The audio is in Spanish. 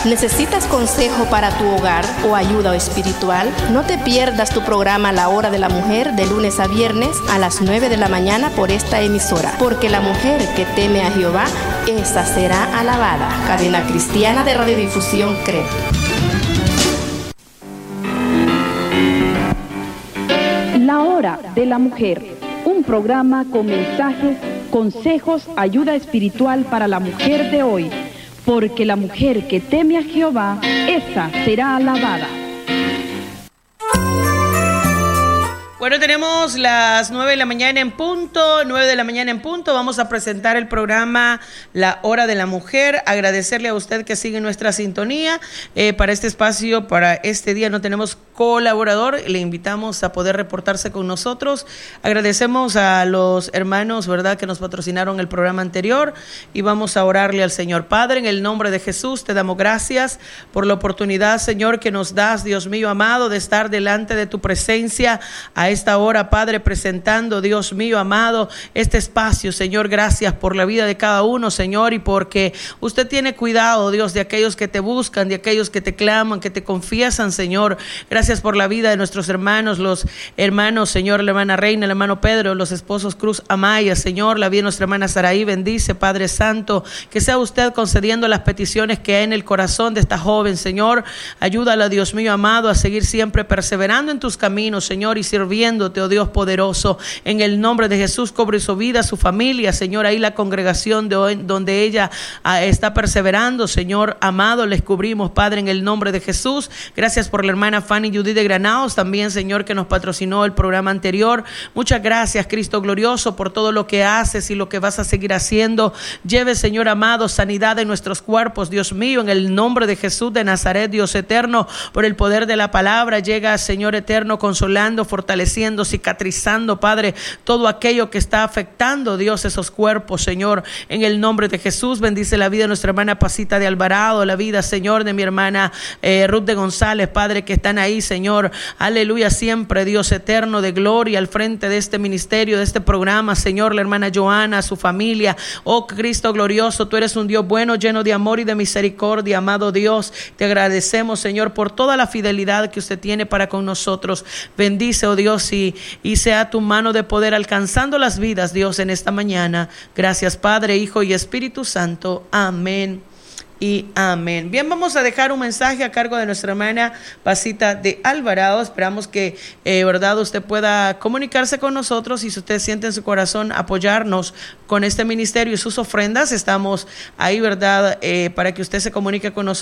¿Necesitas consejo para tu hogar o ayuda espiritual? No te pierdas tu programa La Hora de la Mujer de lunes a viernes a las 9 de la mañana por esta emisora. Porque la mujer que teme a Jehová, esa será alabada. Cadena Cristiana de Radiodifusión CRED. La Hora de la Mujer, un programa con mensajes, consejos, ayuda espiritual para la mujer de hoy. Porque la mujer que teme a Jehová, esa será alabada. Bueno, tenemos las 9 de la mañana en punto, 9 de la mañana en punto. Vamos a presentar el programa La Hora de la Mujer. Agradecerle a usted que sigue nuestra sintonía. Para este espacio, para este día no tenemos colaborador. Le invitamos a poder reportarse con nosotros. Agradecemos a los hermanos, ¿verdad?, que nos patrocinaron el programa anterior. Y vamos a orarle al Señor. Padre, en el nombre de Jesús, te damos gracias por la oportunidad, Señor, que nos das, Dios mío amado, de estar delante de tu presencia a esta hora, Padre, presentando, Dios mío amado, este espacio. Señor, gracias por la vida de cada uno, Señor, y porque usted tiene cuidado, Dios, de aquellos que te buscan, de aquellos que te claman, que te confiesan, Señor. Gracias por la vida de nuestros hermanos, los hermanos, Señor, la hermana Reina, el hermano Pedro, los esposos Cruz Amaya, Señor, la vida de nuestra hermana Saraí. Bendice, Padre Santo, que sea usted concediendo las peticiones que hay en el corazón de esta joven, Señor. Ayúdala, Dios mío amado, a seguir siempre perseverando en tus caminos, Señor, y sirviéndote, oh Dios poderoso. En el nombre de Jesús, cobre su vida, su familia, Señor. Ahí la congregación de hoy, donde ella está perseverando, Señor amado, les cubrimos, Padre, en el nombre de Jesús. Gracias por la hermana Fanny Judy de Granados, también, Señor, que nos patrocinó el programa anterior. Muchas gracias, Cristo glorioso, por todo lo que haces y lo que vas a seguir haciendo. Lleve, Señor amado, sanidad en nuestros cuerpos, Dios mío, en el nombre de Jesús de Nazaret, Dios eterno, por el poder de la palabra. Llega, Señor eterno, consolando, fortaleciendo, cicatrizando, Padre, todo aquello que está afectando, Dios, esos cuerpos, Señor, en el nombre de Jesús. Bendice la vida de nuestra hermana Pasita de Alvarado, la vida, Señor, de mi hermana Ruth de González, Padre, que están ahí, Señor, aleluya, siempre, Dios eterno de gloria, al frente de este ministerio, de este programa, Señor, la hermana Joana, su familia. Oh Cristo glorioso, tú eres un Dios bueno, lleno de amor y de misericordia, amado Dios. Te agradecemos, Señor, por toda la fidelidad que usted tiene para con nosotros. Bendice, oh Dios, y sea tu mano de poder alcanzando las vidas, Dios, en esta mañana. Gracias, Padre, Hijo y Espíritu Santo. Amén y amén. Bien, vamos a dejar un mensaje a cargo de nuestra hermana Pasita de Alvarado. Esperamos que, verdad, usted pueda comunicarse con nosotros y si usted siente en su corazón apoyarnos con este ministerio y sus ofrendas, estamos ahí, verdad, para que usted se comunique con nosotros.